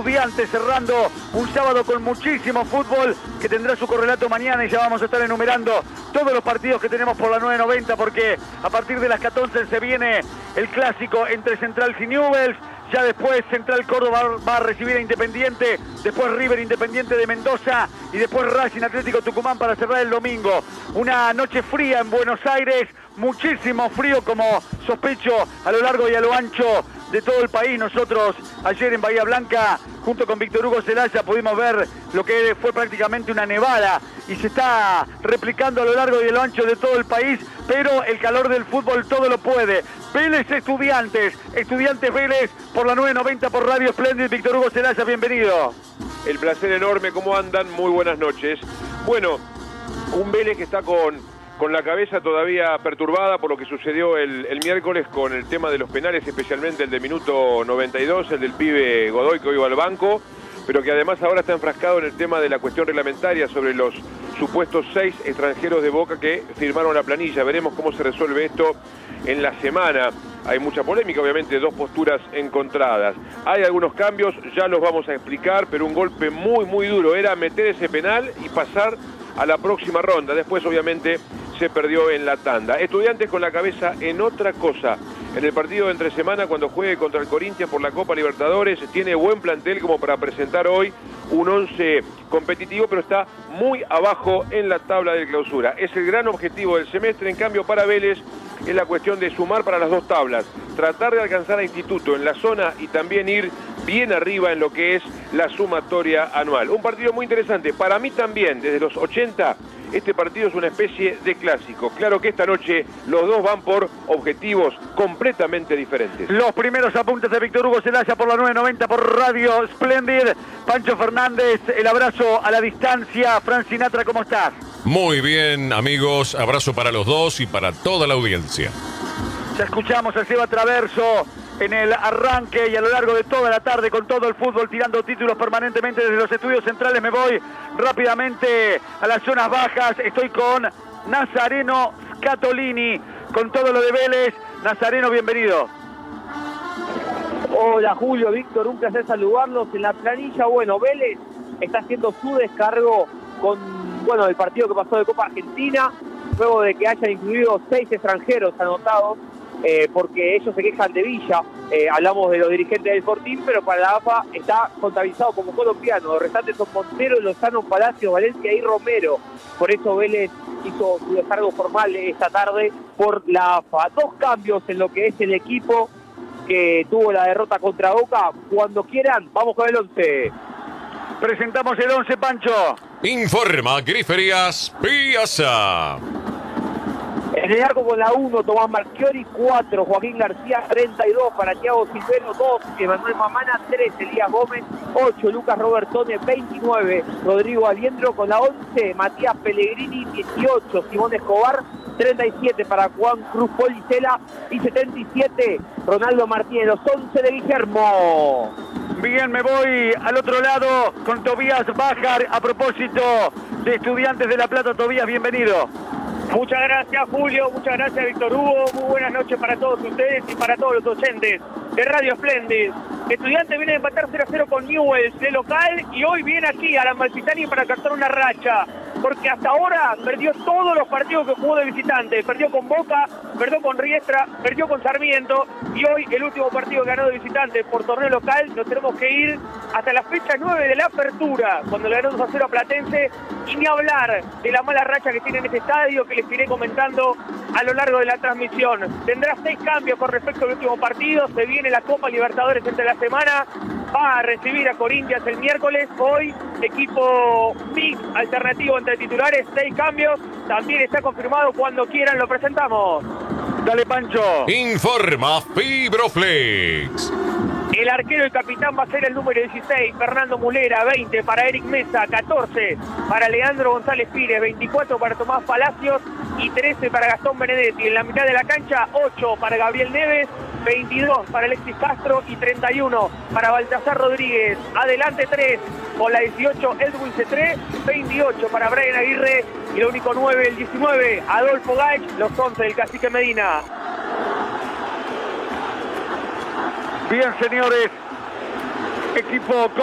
Estudiantes cerrando un sábado con muchísimo fútbol que tendrá su correlato mañana y ya vamos a estar enumerando todos los partidos que tenemos por la 990 porque a partir de las 14 se viene el clásico entre Central y Newell's. Ya después Central Córdoba va a recibir a Independiente, después River Independiente de Mendoza y después Racing Atlético Tucumán para cerrar el domingo. Una noche fría en Buenos Aires, muchísimo frío como sospecho a lo largo y a lo ancho de todo el país. Nosotros ayer en Bahía Blanca, junto con Víctor Hugo Celaya, pudimos ver lo que fue prácticamente una nevada y se está replicando a lo largo y a lo ancho de todo el país, pero el calor del fútbol todo lo puede. Vélez Estudiantes, Estudiantes Vélez por la 990 por Radio Splendid. Víctor Hugo Celaya, bienvenido. El placer enorme, ¿cómo andan? Muy buenas noches. Bueno, un Vélez que está con la cabeza todavía perturbada por lo que sucedió el miércoles con el tema de los penales, especialmente el del minuto 92, el del pibe Godoy que hoy va al banco, pero que además ahora está enfrascado en el tema de la cuestión reglamentaria sobre los supuestos 6 extranjeros de Boca que firmaron la planilla. Veremos cómo se resuelve esto en la semana. Hay mucha polémica, obviamente, dos posturas encontradas. Hay algunos cambios, ya los vamos a explicar, pero un golpe muy, muy duro era meter ese penal y pasar a la próxima ronda. Después, obviamente, se perdió en la tanda. Estudiantes con la cabeza en otra cosa. En el partido de entre semana, cuando juegue contra el Corinthians por la Copa Libertadores, tiene buen plantel como para presentar hoy un 11 competitivo, pero está muy abajo en la tabla de clausura. Es el gran objetivo del semestre. En cambio, para Vélez es la cuestión de sumar para las dos tablas, tratar de alcanzar a Instituto en la zona y también ir bien arriba en lo que es la sumatoria anual. Un partido muy interesante. Para mí también, desde los 80, este partido es una especie de clásico. Claro que esta noche los dos van por objetivos completamente diferentes. Los primeros apuntes de Víctor Hugo Celaya por la 990 por Radio Splendid. Pancho Fernández, el abrazo a la distancia. Fran Sinatra, ¿cómo estás? Muy bien, amigos. Abrazo para los dos y para toda la audiencia. Ya escuchamos a Seba Traverso en el arranque y a lo largo de toda la tarde con todo el fútbol tirando títulos permanentemente desde los estudios centrales. Me voy rápidamente a las zonas bajas. Estoy con Nazareno Scatolini con todo lo de Vélez. Nazareno, bienvenido. Hola Julio, Víctor, un placer saludarlos. En la planilla, bueno, Vélez está haciendo su descargo con, bueno, el partido que pasó de Copa Argentina, luego de que hayan incluido 6 extranjeros anotados, porque ellos se quejan de Villa. Hablamos de los dirigentes del Fortín, pero para la AFA está contabilizado como colombiano. Los restantes son Montero, Lozano, Palacio, Valencia y Romero. Por eso Vélez hizo su descargo formal esta tarde por la AFA. 2 cambios en lo que es el equipo que tuvo la derrota contra Boca. Cuando quieran, vamos con el 11. Presentamos el 11, Pancho. Informa Griferías Piazza. En el arco con la 1, Tomás Marchiori, 4, Joaquín García, 32, para Thiago Silvero, 2, Emanuel Mamana, 3, Elías Gómez, 8, Lucas Robertone, 29, Rodrigo Aliendro, con la 11, Matías Pellegrini, 18, Simón Escobar, 37 para Juan Cruz Policela y 77, Ronaldo Martínez, los 11 de Guillermo. Bien, me voy al otro lado con Tobías Bajar a propósito de Estudiantes de La Plata. Tobías, bienvenido. Muchas gracias, Julio, muchas gracias, Víctor Hugo. Muy buenas noches para todos ustedes y para todos los oyentes de Radio Splendid. Estudiantes viene a empatar 0-0 con Newell's de local y hoy viene aquí a la Amalfitani para cortar una racha, porque hasta ahora perdió todos los partidos que jugó de visitante. Perdió con Boca, perdió con Riestra, perdió con Sarmiento y hoy el último partido que ganó de visitante por torneo local. Nos tenemos que ir hasta la fecha 9 de la apertura, cuando le ganó 2-0 a Platense, y ni hablar de la mala racha que tiene en este estadio, que les iré comentando a lo largo de la transmisión. Tendrá 6 cambios con respecto al último partido. Se viene la Copa Libertadores entre la semana, va a recibir a Corinthians el miércoles. Hoy equipo mix alternativo entre titulares, 6 cambios. También está confirmado. Cuando quieran lo presentamos. Dale, Pancho. Informa Fibroflex. El arquero y capitán va a ser el número 16, Fernando Mulera. 20 para Eric Mesa, 14 para Leandro González Pires, 24 para Tomás Palacios y 13 para Gastón Benedetti. En la mitad de la cancha, 8 para Gabriel Neves, 22 para Alexis Castro y 31 para Baltasar Rodríguez. Adelante 3 con la 18 Edwin C3, 28 para Brian Aguirre y el único 9, el 19, Adolfo Gaich, los 11 del Cacique Medina. Bien, señores, equipo